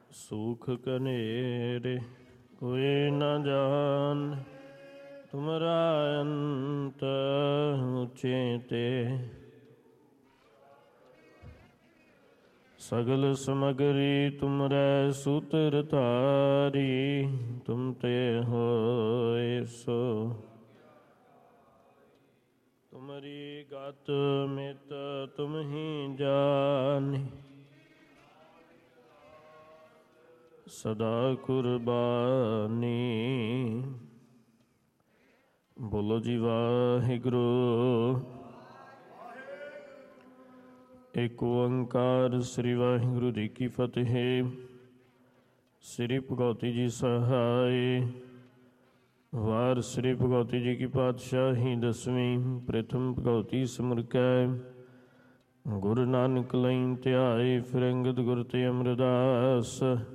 सूख कनेरे कोई न जान, तुमरा अंत उचेते। सगल समगरी तुमरै सूत्र तारी, तुम ते होए सो। तुमरी गत मित तुम ही जानी, सदा कुर्बानी। बोलो जी वाहिगुरू। एक ओंकार श्री वाहिगुरू जी की फतेह। श्री भगवती जी सहाय। वार श्री भगवती जी की पातशाही दसवीं। प्रथम भगवती सिमरकै गुरु नानक लई ध्याए, फिर अंगद गुर ते अमरदास।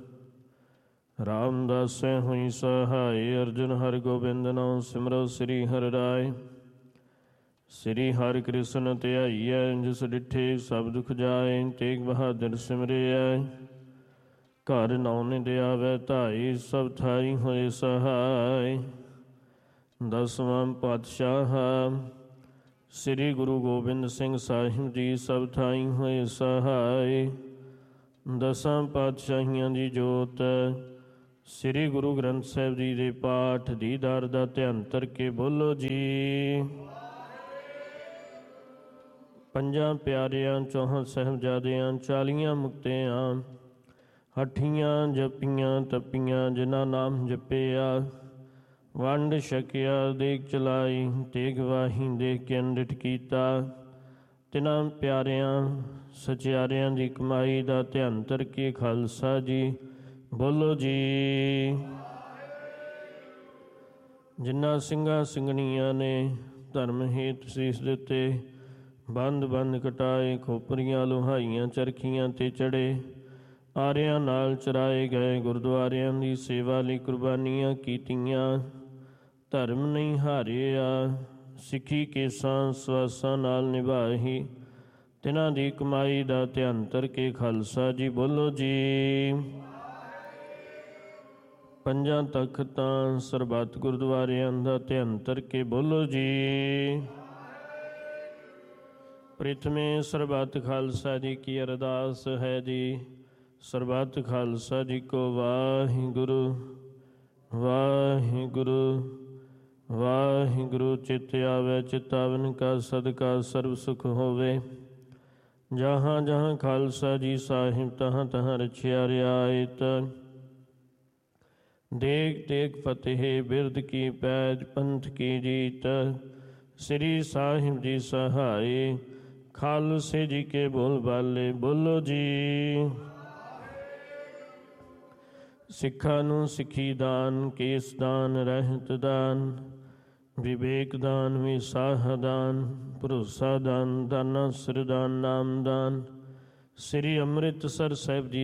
रामदास हुई सहाय, अर्जुन हर गोबिंद नाम सिमरो श्री हर राय। श्री हर कृष्ण ध्याइयै, जिस डिठे सब दुख जाए। तेग बहादुर सिमरियै, घर नौनिध आवै धाई। सब थाई होए सहाय। दसवां पातशाह श्री गुरु गोबिंद सिंह साहिब जी, सब थाई होए सहाय। दसां पातशाहियां दी जोत श्री गुरु ग्रंथ साहिब जी दे पाठ दीदार दा ध्यान धरके बोलो जी। ਪੰਜਾਂ ਪਿਆਰਿਆਂ, 64 ਸਾਹਿਬਜ਼ਾਦਿਆਂ, 40 ਮੁਕਤਿਆਂ, 8 ਜਪੀਆਂ ਤਪੀਆਂ, ਜਿਨ੍ਹਾਂ ਨਾਮ ਜਪਿਆ। ਵੰਡ ਛਕਿਆ ਦੇਗ ਚਲਾਈ, ਤੇਗ ਵਾਹੀ ਦੇਖ ਕੇ ਅੰਡਿਠ ਕੀਤਾ। ਤਿਨਾਂ ਪਿਆਰਿਆਂ ਸਚਿਆਰਿਆਂ ਦੀ ਕਮਾਈ ਦਾ ਧਿਆਨ ਧਰਕੇ ਖਾਲਸਾ ਜੀ ਬੋਲੋ ਜੀ। ਜਿਨ੍ਹਾਂ ਸਿੰਘਾਂ ਸਿੰਘਣੀਆਂ ਨੇ ਧਰਮ ਹੇਤ ਸੀਸ ਦਿੱਤੇ, ਬੰਦ ਬੰਦ ਕਟਾਏ, ਖੋਪਰੀਆਂ ਲੁਹਾਈਆਂ ਚਰਖੀਆਂ ਤੇ ਚੜੇ, ਆਰਿਆਂ ਨਾਲ ਚਰਾਏ ਗਏ, ਗੁਰਦੁਆਰਿਆਂ ਦੀ ਸੇਵਾ ਲਈ ਕੁਰਬਾਨੀਆਂ ਕੀਤੀਆਂ। ਧਰਮ ਨਹੀਂ ਹਾਰਿਆ, ਸਿੱਖੀ ਕੇਸਾਂ ਸਵਾਸਾਂ ਨਾਲ ਨਿਭਾਹੀ। ਤਿਨਾਂ ਦੀ ਕਮਾਈ ਦਾ ਧਿਆਨ ਧਰਕੇ ਖਾਲਸਾ ਜੀ ਬੋਲੋ ਜੀ। ਪੰਜਾਂ ਤਖ਼ਤਾਂ ਸਰਬੱਤ ਗੁਰਦੁਆਰਿਆਂ ਦਾ ਧਿਆਨ ਧਰਕੇ ਬੋਲੋ ਜੀ। ਪ੍ਰਥਮੇ ਸਰਬੱਤ ਖਾਲਸਾ ਜੀ ਕੀ ਅਰਦਾਸ ਹੈ ਜੀ। ਸਰਬੱਤ ਖਾਲਸਾ ਜੀ ਕੋ ਵਾਹਿਗੁਰੂ ਵਾਹਿਗੁਰੂ ਵਾਹਿਗੁਰੂ। ਚਿੱਤ ਆਵੈ ਚਿਤਾਵਨ ਕਾ ਸਦਕਾ ਸਰਬ ਸੁਖ ਹੋਵੇ। ਜਹਾਂ ਜਹਾਂ ਖਾਲਸਾ ਜੀ ਸਾਹਿਬ, ਤਹਾਂ ਤਹਾਂ ਰਛਿਆ ਰਿਆਇਤ। ਦੇਗ ਦੇਗ ਫਤਿਹ ਬਿਰਦ ਕੀ ਪੈਜ, ਪੰਥ ਕੀ ਜੀਤ। ਸ੍ਰੀ ਸਾਹਿਬ ਜੀ ਸਹਾਏ, ਖਾਲਸੇ ਜੀ ਕੇ ਬੋਲ ਬਾਲੇ ਬੋਲੋ ਜੀ। ਸਿੱਖਾਂ ਨੂੰ ਸਿੱਖੀ ਦਾਨ, ਕੇਸ ਦਾਨ, ਰਹਿਤ ਦਾਨ, ਵਿਵੇਕ ਦਾਨ, ਵਿਸਾਹ ਦਾਨ, ਭਰੋਸਾ ਦਾਨ, ਦਾਨਾ ਸਿਰ ਦਾਨ, ਨਾਮ ਦਾਨ। ਸ੍ਰੀ ਅੰਮ੍ਰਿਤਸਰ ਸਾਹਿਬ ਜੀ